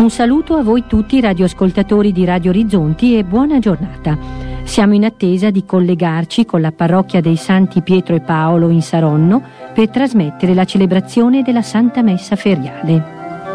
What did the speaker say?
Un saluto a voi tutti radioascoltatori di Radio Orizzonti e buona giornata. Siamo in attesa di collegarci con la parrocchia dei Santi Pietro e Paolo in Saronno per trasmettere la celebrazione della Santa Messa feriale.